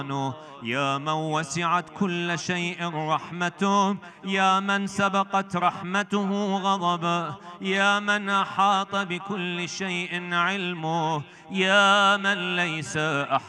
يا من وسعت كل شيء رحمته، يا من سبقت رحمته غضبه، يا من أحاط بكل شيء علمه، يا من ليس أحد